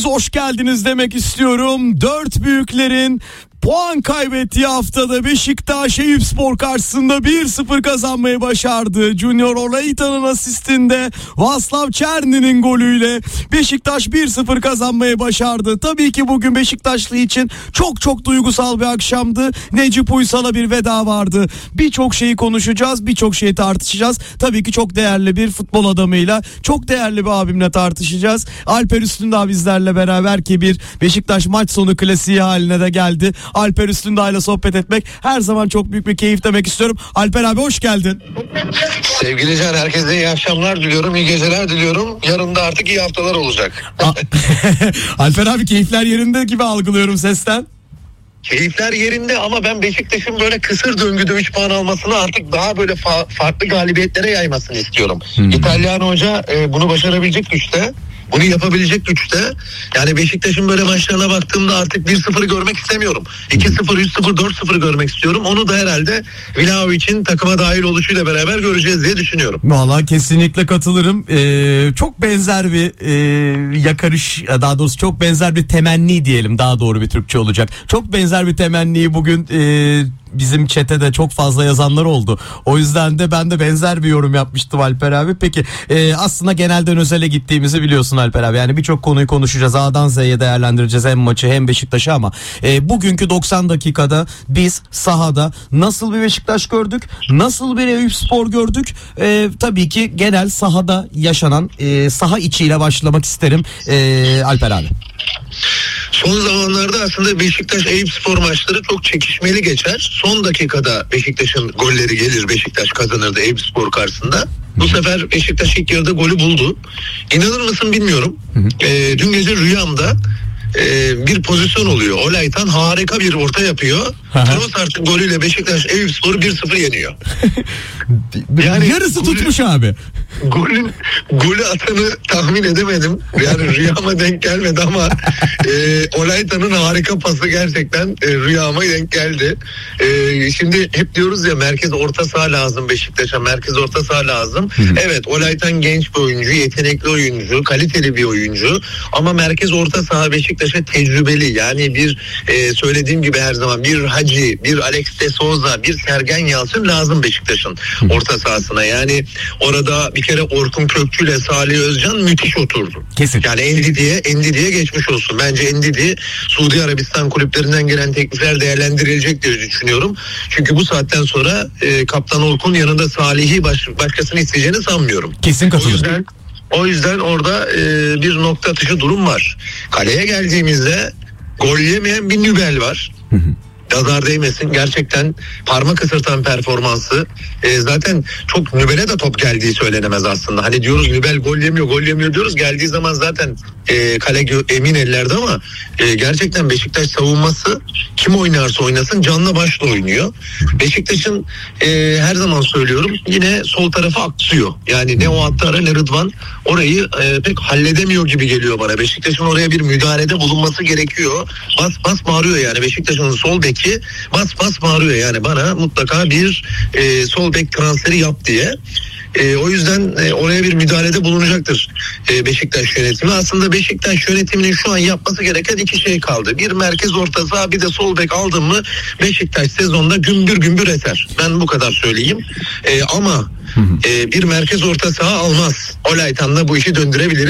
Hoş geldiniz demek istiyorum. Dört büyüklerin puan kaybettiği haftada Beşiktaş Eyüpspor karşısında 1-0 kazanmayı başardı. Junior Olaita'nın asistinde Václav Černy'nin golüyle Beşiktaş 1-0 kazanmayı başardı. Tabii ki bugün Beşiktaşlı için çok duygusal bir akşamdı. Necip Uysal'a bir veda vardı. Birçok şeyi konuşacağız, birçok şeyi tartışacağız. Tabii ki çok değerli bir futbol adamıyla, çok değerli bir abimle tartışacağız. Alper Üstündağ bizlerle beraber ki bir Beşiktaş maç sonu klasiği haline de geldi. Alper Üstündağ ile sohbet etmek her zaman çok büyük bir keyif demek istiyorum. Alper abi hoş geldin. Sevgili Can, herkese iyi akşamlar diliyorum, iyi geceler diliyorum. Yarın da artık iyi haftalar olacak. Alper abi keyifler yerinde gibi algılıyorum sesten. Keyifler yerinde ama ben Beşiktaş'ın böyle kısır döngüde 3 puan almasını artık daha böyle farklı galibiyetlere yaymasını istiyorum. İtalyan hoca bunu başarabilecek güçte. Bunu yapabilecek güçte. Yani Beşiktaş'ın böyle maçlarına baktığımda artık 1-0'ı görmek istemiyorum. 2-0, 3-0, 4-0 görmek istiyorum. Onu da herhalde Vlahovic'in takıma dahil oluşuyla beraber göreceğiz diye düşünüyorum. Vallahi kesinlikle katılırım. Çok benzer bir yakarış, daha doğrusu çok benzer bir temenni diyelim, daha doğru bir Türkçe olacak. Çok benzer bir temenniyi bugün bizim chat'e çok fazla yazanlar oldu. O yüzden de ben de benzer bir yorum yapmıştım Alper abi. Peki aslında genelden özele gittiğimizi biliyorsun Alper abi. Yani birçok konuyu konuşacağız. A'dan Z'ye değerlendireceğiz hem maçı hem Beşiktaş'ı ama bugünkü 90 dakikada biz sahada nasıl bir Beşiktaş gördük? Nasıl bir Eyüpspor gördük? Tabii ki genel sahada yaşanan saha içiyle başlamak isterim Alper abi. Son zamanlarda aslında Beşiktaş Eyüpspor maçları çok çekişmeli geçer. Son dakikada Beşiktaş'ın golleri gelir, Beşiktaş kazanırdı Eyüpspor karşısında. Bu sefer Beşiktaş ilk yarıda golü buldu. İnanır mısın bilmiyorum. Dün gece rüyamda bir pozisyon oluyor. Olaitan harika bir orta yapıyor. Trossard'ın golüyle Beşiktaş Eyüpspor'u 1-0 yeniyor. Yani yarısı tutmuş abi. Golü atanı tahmin edemedim. Yani rüyama denk gelmedi ama Olaitan'ın harika pası gerçekten rüyama denk geldi. Şimdi hep diyoruz ya, merkez orta saha lazım Beşiktaş'a. Merkez orta saha lazım. Evet, Olaitan genç bir oyuncu, yetenekli oyuncu, kaliteli bir oyuncu. Ama merkez orta saha Beşiktaş'a tecrübeli. Yani bir söylediğim gibi her zaman bir Hacı, bir Alex de Souza, bir Sergen Yalçın lazım Beşiktaş'ın orta sahasına. Yani orada bir kere Orkun Kökçü ile Salih Özcan müthiş oturdu. Kesin. Yani Endidi'ye geçmiş olsun. Bence Endidi Suudi Arabistan kulüplerinden gelen teklifler değerlendirilecek diye düşünüyorum. Çünkü bu saatten sonra Kaptan Orkun yanında Salih'i başkasını isteyeceğini sanmıyorum. Kesin katılıyorum. O yüzden orada bir nokta atışı durum var. Kaleye geldiğimizde gol yemeyen bir Nübel var. Nazar değmesin, gerçekten parmak ısırtan performansı. Zaten çok Nübel'e de top geldiği söylenemez aslında. Hani diyoruz Nübel gol yemiyor diyoruz. Geldiği zaman zaten kale emin ellerde ama gerçekten Beşiktaş savunması kim oynarsa oynasın canla başla oynuyor. Beşiktaş'ın her zaman söylüyorum yine sol tarafı aksıyor. Yani ne o Attara ne Rıdvan orayı pek halledemiyor gibi geliyor bana. Beşiktaş'ın oraya bir müdahalede bulunması gerekiyor. Bas bağırıyor yani Beşiktaş'ın sol beki bas bağırıyor yani bana mutlaka bir sol bek transferi yap diye. O yüzden oraya bir müdahalede bulunacaktır Beşiktaş yönetimi. Aslında Beşiktaş yönetiminin şu an yapması gereken iki şey kaldı. Bir merkez orta saha, bir de sol bek aldın mı Beşiktaş sezonda gümbür eter. Ben bu kadar söyleyeyim. Ama bir merkez orta saha almaz. Olaitan'la bu işi döndürebiliriz.